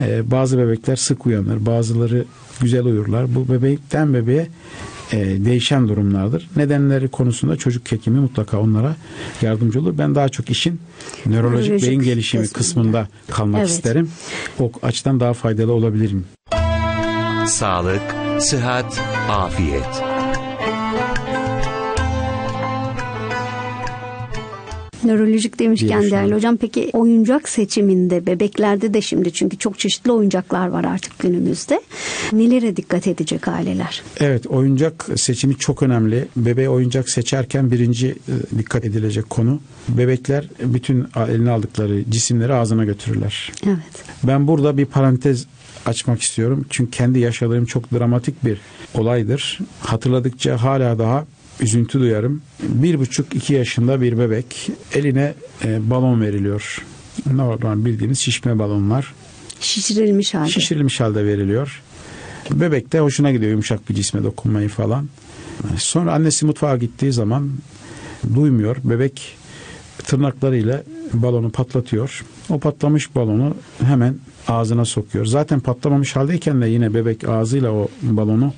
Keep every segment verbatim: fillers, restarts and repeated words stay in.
Ee, bazı bebekler sık uyanır, bazıları güzel uyurlar. Bu bebekten bebeğe e, değişen durumlardır. Nedenleri konusunda çocuk hekimi mutlaka onlara yardımcı olur. Ben daha çok işin nörolojik, nörolojik beyin gelişimi kesinlikle. Kısmında kalmak evet. isterim. O açıdan daha faydalı olabilirim. Sağlık, sıhhat, afiyet. Nörolojik demişken değerli hocam, peki oyuncak seçiminde bebeklerde de şimdi çünkü çok çeşitli oyuncaklar var artık günümüzde. Nelere dikkat edecek aileler? Evet, oyuncak seçimi çok önemli. Bebeğe oyuncak seçerken birinci dikkat edilecek konu, bebekler bütün eline aldıkları cisimleri ağzına götürürler. Evet. Ben burada bir parantez açmak istiyorum. Çünkü kendi yaşadığım çok dramatik bir olaydır. Hatırladıkça hala daha üzüntü duyarım. Bir buçuk iki yaşında bir bebek, eline e, balon veriliyor. Normal bildiğimiz şişme balonlar. Şişirilmiş halde. Şişirilmiş halde veriliyor. Bebek de hoşuna gidiyor yumuşak bir cisme dokunmayı falan. Sonra annesi mutfağa gittiği zaman duymuyor. Bebek tırnaklarıyla balonu patlatıyor. O patlamış balonu hemen ağzına sokuyor. Zaten patlamamış haldeyken de yine bebek ağzıyla o balonu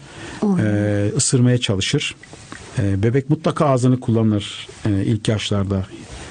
e, ısırmaya çalışır. E, bebek mutlaka ağzını kullanır e, ilk yaşlarda.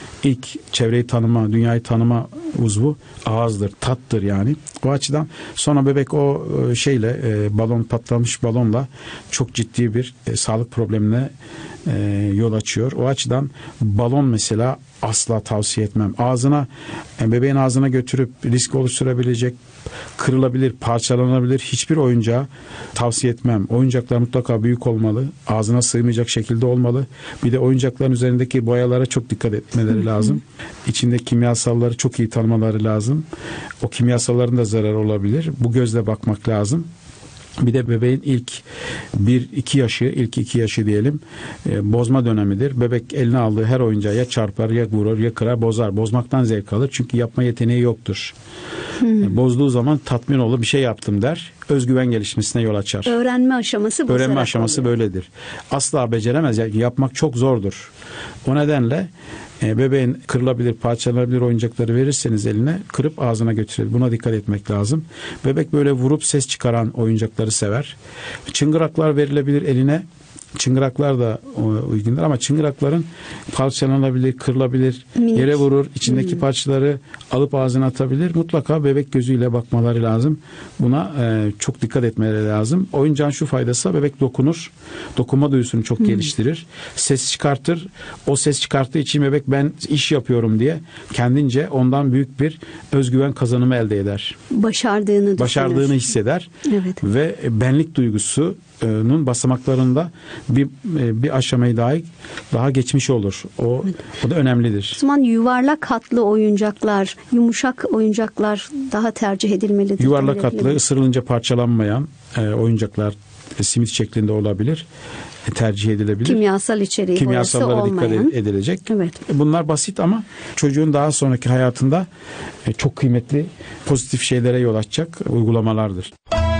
İlk çevreyi tanıma, dünyayı tanıma uzvu ağızdır, tattır yani. O açıdan sonra bebek o şeyle e, balon patlamış balonla çok ciddi bir e, sağlık problemine e, yol açıyor. O açıdan balon mesela asla tavsiye etmem. Ağzına, yani bebeğin ağzına götürüp risk oluşturabilecek, kırılabilir, parçalanabilir hiçbir oyuncağı tavsiye etmem. Oyuncaklar mutlaka büyük olmalı, ağzına sığmayacak şekilde olmalı. Bir de oyuncakların üzerindeki boyalara çok dikkat etmeleri lazım. İçindeki kimyasalları çok iyi tanımaları lazım. O kimyasalların da zararı olabilir. Bu gözle bakmak lazım. Bir de bebeğin ilk bir iki yaşı, ilk iki yaşı diyelim, e, bozma dönemidir. Bebek eline aldığı her oyuncağı ya çarpar, ya vurur, ya kırar, bozar. Bozmaktan zevk alır. Çünkü yapma yeteneği yoktur. Hmm. E, bozduğu zaman tatmin olur, bir şey yaptım der. Özgüven gelişmesine yol açar. Öğrenme aşaması bozarak Öğrenme aşaması oluyor. Böyledir. Asla beceremez. Yani yapmak çok zordur. O nedenle e, bebeğin kırılabilir, parçalanabilir oyuncakları verirseniz eline, kırıp ağzına götürür. Buna dikkat etmek lazım. Bebek böyle vurup ses çıkaran oyuncakları sever. Çıngıraklar verilebilir eline. Çıngıraklar da uygundur ama çıngırakların parçalanabilir, kırılabilir, minik, yere vurur, içindeki hmm. parçaları alıp ağzına atabilir. Mutlaka bebek gözüyle bakmaları lazım. Buna e, çok dikkat etmeleri lazım. Oyuncağın şu faydası, bebek dokunur. Dokunma duyusunu çok hmm. geliştirir. Ses çıkartır. O ses çıkarttığı için bebek ben iş yapıyorum diye kendince ondan büyük bir özgüven kazanımı elde eder. Başardığını Başardığını hisseder. Evet. Ve benlik duygusu nun basamaklarında bir bir aşamayı daha daha geçmiş olur. O evet. O da önemlidir. O zaman yuvarlak hatlı oyuncaklar, yumuşak oyuncaklar daha tercih edilmelidir. Yuvarlak hatlı, ısırılınca parçalanmayan e, oyuncaklar e, simit şeklinde olabilir. E, tercih edilebilir. Kimyasal içeriği Kimyasallara dikkat edilecek. Evet. Bunlar basit ama çocuğun daha sonraki hayatında e, çok kıymetli pozitif şeylere yol açacak uygulamalardır.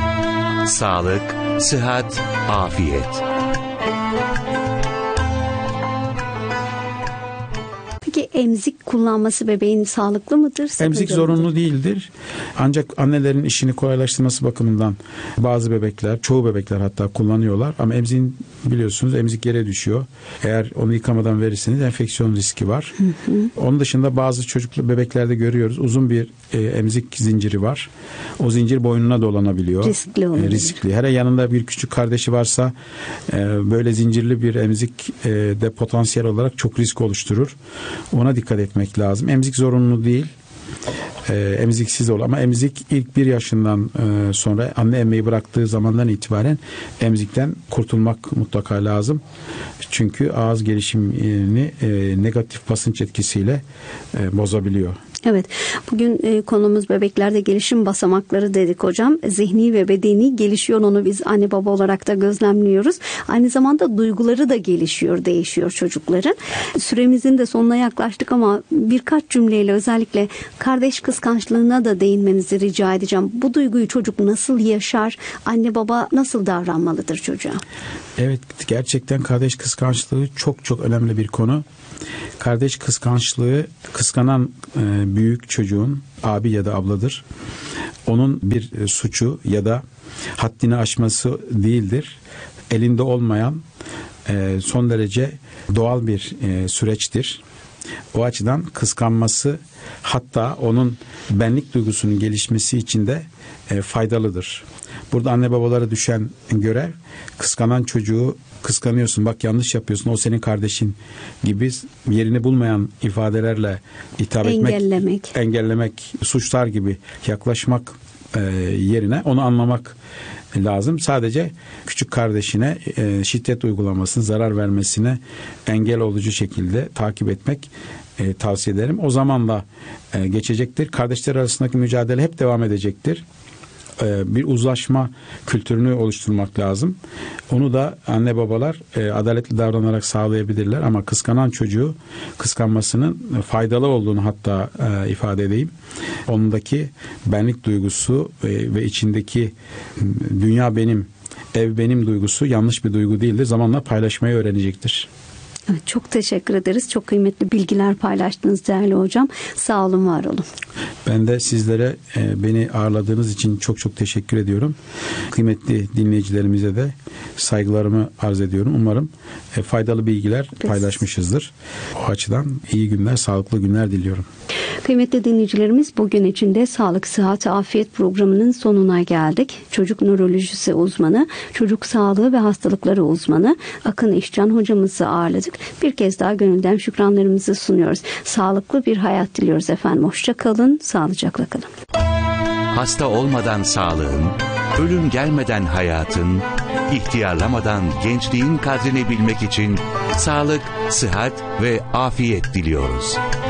Sağlık, sıhhat, afiyet. Peki emzik kullanması bebeğin sağlıklı mıdır? Emzik zorunlu değildir. Ancak annelerin işini kolaylaştırması bakımından bazı bebekler, çoğu bebekler hatta kullanıyorlar. Ama emziğin biliyorsunuz emzik yere düşüyor. Eğer onu yıkamadan verirseniz enfeksiyon riski var. Hı hı. Onun dışında bazı çocuklu bebeklerde görüyoruz. Uzun bir e, emzik zinciri var. O zincir boynuna dolanabiliyor. Riskli olabilir. E, riskli. Hele yanında bir küçük kardeşi varsa e, böyle zincirli bir emzik e, de potansiyel olarak çok risk oluşturur. Ona dikkat etmek lazım. Emzik zorunlu değil. E, emziksiz ol ama emzik ilk bir yaşından e, sonra anne emmeyi bıraktığı zamandan itibaren emzikten kurtulmak mutlaka lazım. Çünkü ağız gelişimini e, negatif basınç etkisiyle e, bozabiliyor. Evet, bugün e, konumuz bebeklerde gelişim basamakları dedik hocam. Zihni ve bedeni gelişiyor, onu biz anne baba olarak da gözlemliyoruz. Aynı zamanda duyguları da gelişiyor, değişiyor çocukların. Süremizin de sonuna yaklaştık ama birkaç cümleyle özellikle kardeş kıskançlığına da değinmenizi rica edeceğim. Bu duyguyu çocuk nasıl yaşar? Anne baba nasıl davranmalıdır çocuğa? Evet, gerçekten kardeş kıskançlığı çok çok önemli bir konu. Kardeş kıskançlığı kıskanan e, büyük çocuğun abi ya da abladır. onun bir suçu ya da haddini aşması değildir. Elinde olmayan e, son derece doğal bir e, süreçtir. O açıdan kıskanması, hatta onun benlik duygusunun gelişmesi için de e, faydalıdır. Burada anne babalara düşen görev, kıskanan çocuğu kıskanıyorsun, bak yanlış yapıyorsun, o senin kardeşin gibi yerini bulmayan ifadelerle hitap etmek, engellemek, engellemek, suçlar gibi yaklaşmak e, yerine onu anlamak lazım. Sadece küçük kardeşine e, şiddet uygulamasını, zarar vermesine engel olucu şekilde takip etmek e, tavsiye ederim. O zamanla e, geçecektir. Kardeşler arasındaki mücadele hep devam edecektir. E, bir uzlaşma kültürünü oluşturmak lazım. Onu da anne babalar e, adaletli davranarak sağlayabilirler, ama kıskanan çocuğu kıskanmasının faydalı olduğunu hatta e, ifade edeyim. Ondaki benlik duygusu e, ve içindeki dünya benim, ev benim duygusu yanlış bir duygu değildir. Zamanla paylaşmayı öğrenecektir. Evet, çok teşekkür ederiz. Çok kıymetli bilgiler paylaştınız değerli hocam. Sağ olun, var olun. Ben de sizlere e, beni ağırladığınız için çok çok teşekkür ediyorum. Kıymetli dinleyicilerimize de saygılarımı arz ediyorum. Umarım e, faydalı bilgiler paylaşmışızdır. O açıdan iyi günler, sağlıklı günler diliyorum. Kıymetli dinleyicilerimiz, bugün için de Sağlık, Sıhhat, Afiyet programının sonuna geldik. Çocuk nörolojisi uzmanı, çocuk sağlığı ve hastalıkları uzmanı Akın İşcan hocamızı ağırladık. Bir kez daha gönülden şükranlarımızı sunuyoruz. Sağlıklı bir hayat diliyoruz efendim. Hoşça kalın, sağlıcakla kalın. Hasta olmadan sağlığın, ölüm gelmeden hayatın, ihtiyarlamadan gençliğin kadrini bilmek için sağlık, sıhhat ve afiyet diliyoruz.